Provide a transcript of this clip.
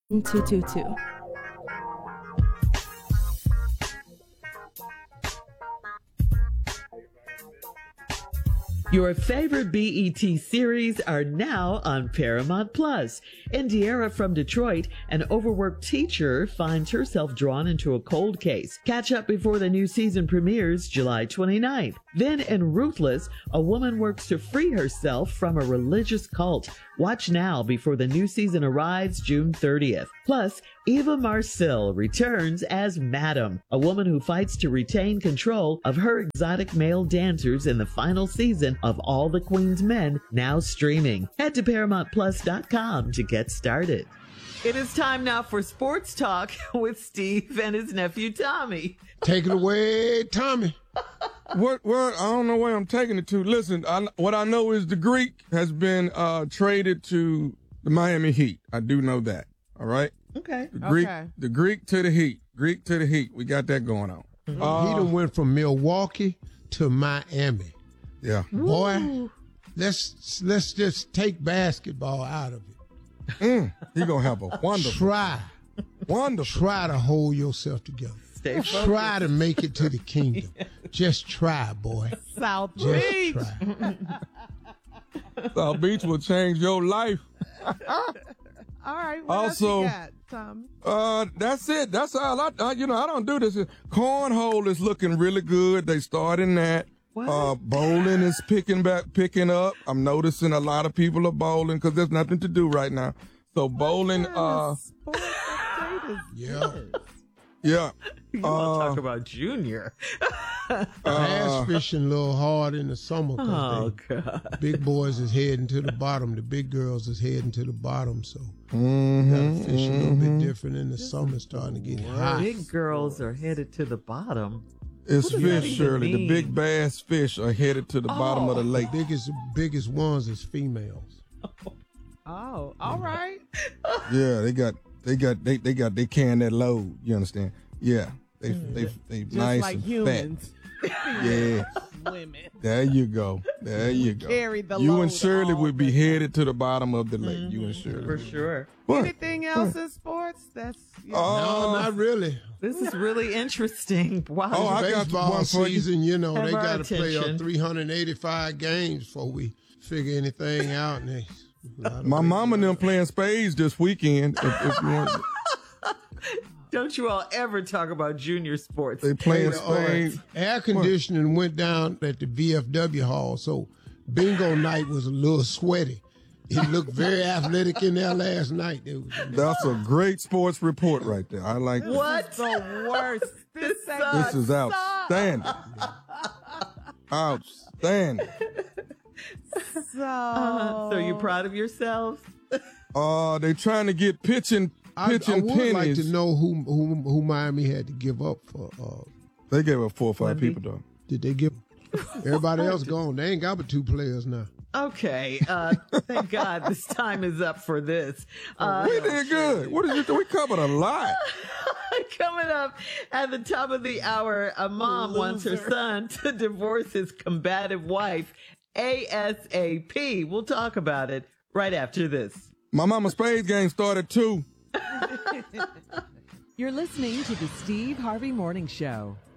222. Your favorite BET series are now on Paramount Plus. Indiera from Detroit, an overworked teacher, finds herself drawn into a cold case. Catch up before the new season premieres July 29th. Then in Ruthless, a woman works to free herself from a religious cult. Watch now before the new season arrives June 30th. Plus, Eva Marcille returns as Madam, a woman who fights to retain control of her exotic male dancers in the final season of All the Queen's Men, now streaming. Head to ParamountPlus.com to get started. It is time now for Sports Talk with Steve and his nephew Tommy. Take it away, Tommy. What? I don't know where I'm taking it to. Listen, what I know is the Greek has been traded to the Miami Heat. I do know that. All right. Okay. The Greek to the Heat. Greek to the Heat. We got that going on. He done went from Milwaukee to Miami. Yeah. Boy, let's just take basketball out of it. You're going to have a wonderful. Try to hold yourself together. Stay focused. Try to make it to the kingdom. Just try, boy. South Just Beach. try. South Beach will change your life. All right. What Also, else you got, Tommy? That's it. That's all I don't do this. Cornhole is looking really good. They starting that. What? Bowling is picking up. I'm noticing a lot of people are bowling because there's nothing to do right now. So bowling, Sports update is Yeah. this. yeah. You want to talk about Junior? Bass fishing a little hard in the summer. Oh, God. Big boys is heading to the bottom. The big girls is heading to the bottom. So you gotta fish a little bit different in the summer. Starting to get hot. Big girls are headed to the bottom. It's What does that fish, even Shirley. The mean? big bass fish are headed to the bottom of the lake. Biggest ones is females. Oh, all right. Yeah, they carrying that load. You understand? Yeah, they Just nice like and humans. fat. Yeah, Women. there you go. There you go. Carry the You load and Shirley all would be the headed to the bottom of the lake. You and Shirley. For sure. What? Anything else in sports? That's No, not really. This is really interesting. Wow. Oh, I got Baseball one for you. season, Have they our got to play attention. 385 games before we figure anything out. And My mama and them playing spades this weekend. If you want, Don't you all ever talk about junior sports. they playing spades. Air conditioning went down at the VFW hall, so bingo night was a little sweaty. He looked very athletic in there last night. That's a great sports report right there. I like that. What? the worst. This This is outstanding. Outstanding. So you proud of yourselves? They trying to get pitching I would pennies. like to know who Miami had to give up for. They gave up 4 or 5 Wendy? people though. Did they give? Everybody else gone. They ain't got but 2 players now. Okay. Thank God this time is up for this. We did good. What did you do? We covered a lot. Coming up at the top of the hour, a mom wants her son to divorce his combative wife ASAP. We'll talk about it right after this. My mama spades game started too. You're listening to the Steve Harvey Morning Show.